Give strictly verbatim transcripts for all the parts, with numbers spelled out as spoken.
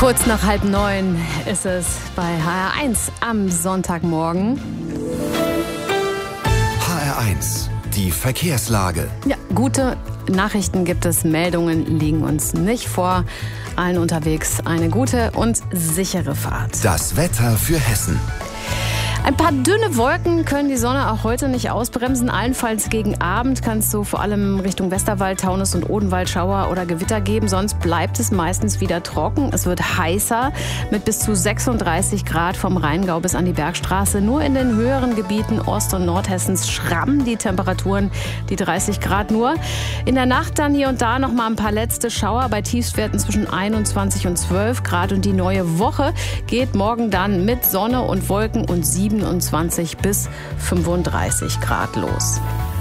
Kurz nach halb neun ist es bei H R eins am Sonntagmorgen. H R eins, die Verkehrslage. Ja, gute Nachrichten gibt es, Meldungen liegen uns nicht vor. Allen unterwegs eine gute und sichere Fahrt. Das Wetter für Hessen. Ein paar dünne Wolken können die Sonne auch heute nicht ausbremsen. Allenfalls gegen Abend kann es so vor allem Richtung Westerwald, Taunus und Odenwald Schauer oder Gewitter geben. Sonst bleibt es meistens wieder trocken. Es wird heißer mit bis zu sechsunddreißig Grad vom Rheingau bis an die Bergstraße. Nur in den höheren Gebieten Ost- und Nordhessens schrammen die Temperaturen die dreißig Grad nur. In der Nacht dann hier und da noch mal ein paar letzte Schauer bei Tiefstwerten zwischen einundzwanzig und zwölf Grad. Und die neue Woche geht morgen dann mit Sonne und Wolken und siebenundzwanzig bis fünfunddreißig Grad los.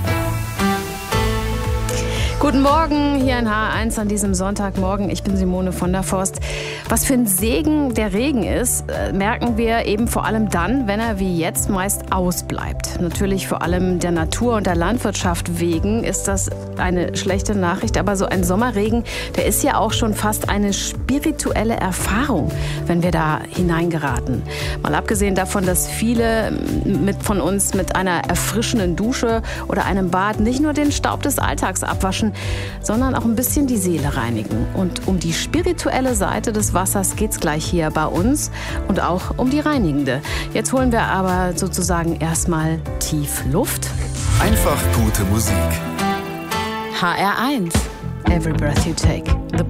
Guten Morgen, hier in H R eins an diesem Sonntagmorgen. Ich bin Simone von der Forst. Was für ein Segen der Regen ist, merken wir eben vor allem dann, wenn er wie jetzt meist ausbleibt. Natürlich vor allem der Natur und der Landwirtschaft wegen ist das eine schlechte Nachricht. Aber so ein Sommerregen, der ist ja auch schon fast eine spirituelle Erfahrung, wenn wir da hineingeraten. Mal abgesehen davon, dass viele mit, von uns mit einer erfrischenden Dusche oder einem Bad nicht nur den Staub des Alltags abwaschen, sondern auch ein bisschen die Seele reinigen. Und um die spirituelle Seite des Wassers geht's gleich hier bei uns und auch um die reinigende. Jetzt holen wir aber sozusagen erstmal tief Luft. Einfach gute Musik. H R eins. Every breath you take.